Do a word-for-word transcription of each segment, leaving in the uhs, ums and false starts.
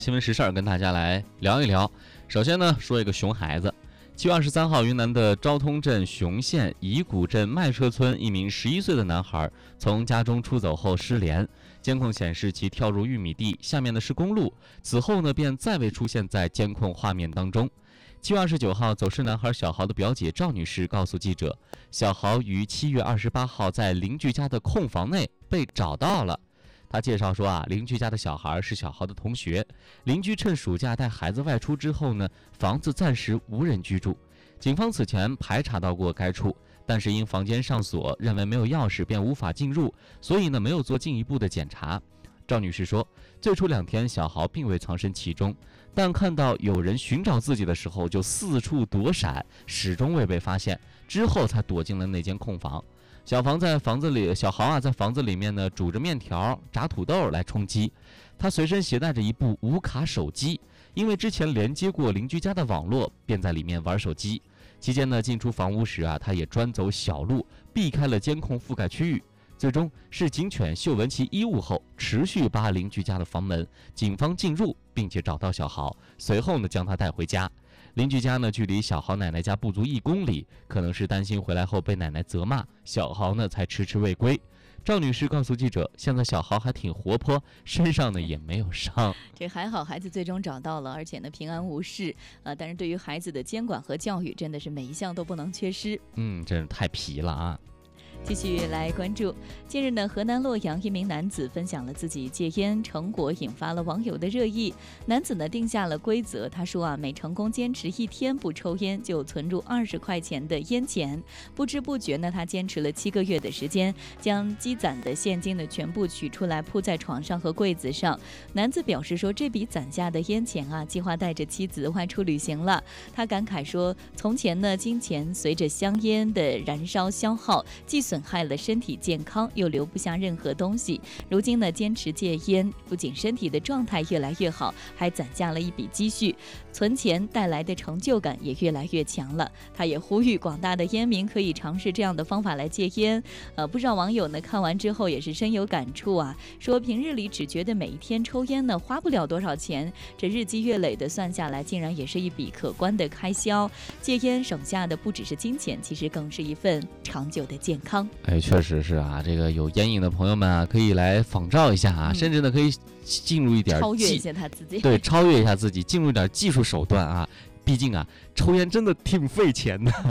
新闻时事儿跟大家来聊一聊。首先呢，说一个熊孩子。七月二十三号，云南的昭通镇雄县乙古镇麦车村一名十一岁的男孩从家中出走后失联，监控显示其跳入玉米地，下面的是公路，此后呢便再未出现在监控画面当中。七月二十九号，走失男孩小豪的表姐赵女士告诉记者，小豪于七月二十八号在邻居家的空房内被找到了。他介绍说啊，邻居家的小孩是小豪的同学，邻居趁暑假带孩子外出之后呢，房子暂时无人居住。警方此前排查到过该处，但是因房间上锁，认为没有钥匙便无法进入，所以呢没有做进一步的检查。赵女士说，最初两天小豪并未藏身其中，但看到有人寻找自己的时候就四处躲闪，始终未被发现，之后才躲进了那间空房。小房在房子里，小豪啊在房子里面呢煮着面条、炸土豆来充饥。他随身携带着一部无卡手机，因为之前连接过邻居家的网络，便在里面玩手机。期间呢，进出房屋时啊，他也专走小路，避开了监控覆盖区域。最终是警犬嗅闻其衣物后，持续扒邻居家的房门，警方进入并且找到小豪，随后呢将他带回家。邻居家呢距离小豪奶奶家不足一公里，可能是担心回来后被奶奶责骂，小豪呢才迟迟未归。赵女士告诉记者，现在小豪还挺活泼，身上呢也没有伤。 这还好，孩子最终找到了，而且呢平安无事啊。但是对于孩子的监管和教育，真的是每一项都不能缺失。 嗯，真是太皮了啊。 继续来关注，近日呢，河南洛阳一名男子分享了自己戒烟成果，引发了网友的热议。男子呢定下了规则，他说啊，每成功坚持一天不抽烟，就存入二十块钱的烟钱。不知不觉呢，他坚持了七个月的时间，将积攒的现金呢全部取出来铺在床上和柜子上。男子表示说，这笔攒下的烟钱啊，计划带着妻子外出旅行了。他感慨说，从前呢，金钱随着香烟的燃烧消耗，既损害了身体健康，又留不下任何东西。如今呢，坚持戒烟，不仅身体的状态越来越好，还攒下了一笔积蓄，存钱带来的成就感也越来越强了。他也呼吁广大的烟民可以尝试这样的方法来戒烟。呃，不少网友呢看完之后也是深有感触啊，说平日里只觉得每一天抽烟呢花不了多少钱，这日积月累的算下来，竟然也是一笔可观的开销。戒烟省下的不只是金钱，其实更是一份长久的健康。 哎，确实是啊，这个有烟瘾的朋友们啊，可以来仿照一下啊，嗯、甚至呢可以进入一点超越一下他自己， 对，超越一下自己，进入一点技术手段啊。毕竟啊，抽烟真的挺费钱的。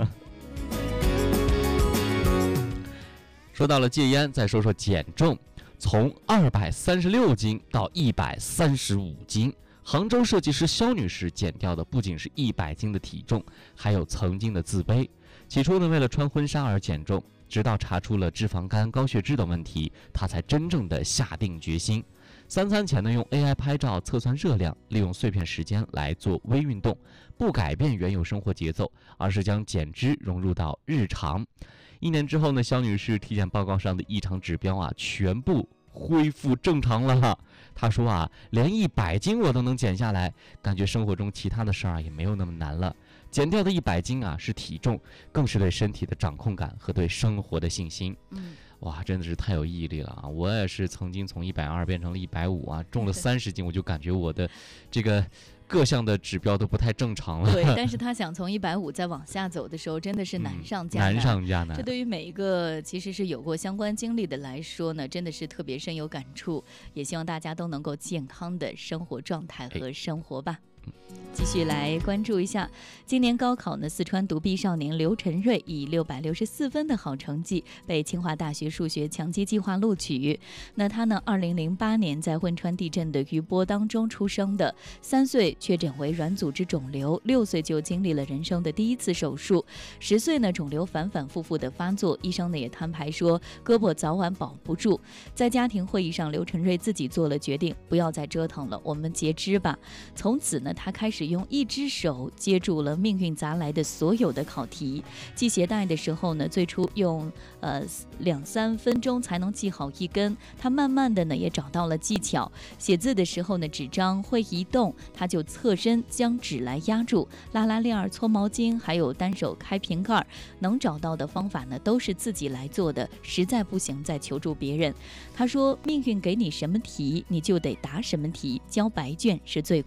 说到了戒烟，再说说减重，从二百三十六斤到一百三十五斤。杭州设计师肖女士减掉的不仅是一百斤的体重，还有曾经的自卑。起初呢，为了穿婚纱而减重，直到查出了脂肪肝、高血脂等问题，她才真正的下定决心。三餐前呢，用 A I 拍照测算热量，利用碎片时间来做微运动，不改变原有生活节奏，而是将减脂融入到日常。一年之后呢，肖女士体检报告上的异常指标啊，全部恢复正常了。她说啊，连一百斤我都能减下来，感觉生活中其他的事儿啊也没有那么难了。减掉的一百斤啊是体重，更是对身体的掌控感和对生活的信心。 嗯， 哇，真的是太有毅力了啊！我也是曾经从一百二变成了一百五啊，重了三十斤，我就感觉我的这个各项的指标都不太正常了。 对，但是他想从一百五再往下走的时候，真的是难上加难， 嗯、难上加难。 这对于每一个其实是有过相关经历的来说呢，真的是特别深有感触。也希望大家都能够健康的生活状态和生活吧。继续来关注一下，今年高考呢，四川独臂少年刘晨瑞以六百六十四分的好成绩被清华大学数学强基计划录取。那他呢，二零零八年在汶川地震的余波当中出生的，三岁确诊为软组织肿瘤，六岁就经历了人生的第一次手术，十岁呢肿瘤反反复复的发作，医生呢也摊牌说胳膊早晚保不住。在家庭会议上，刘晨瑞自己做了决定，不要再折腾了，我们截肢吧。从此呢，他开始用一只手接住了命运砸来的所有的考题。系鞋带的时候呢，最初用呃两三分钟才能系好一根，他慢慢的呢也找到了技巧。写字的时候呢，纸张会移动，他就侧身将纸来压住，拉拉链儿、搓毛巾，还有单手开瓶盖，能找到的方法呢都是自己来做的，实在不行再求助别人。他说，命运给你什么题，你就得答什么题，交白卷是最